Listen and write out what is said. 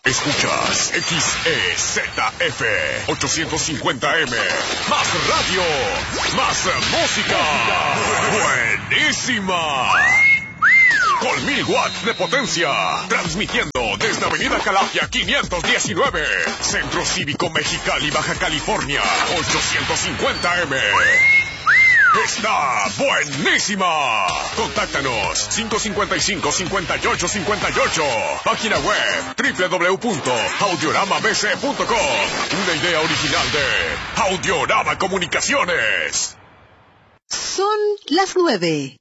Escuchas XEZF 850M. Más radio, más música. Buenísima. Con 1000 watts de potencia. Transmitiendo desde Avenida Calafia 519. Centro Cívico Mexicali, Baja California. 850M. Está buenísima. Contáctanos 555-5858. Página web www.audioramabc.com. Una idea original de Audiorama Comunicaciones. Son las 9.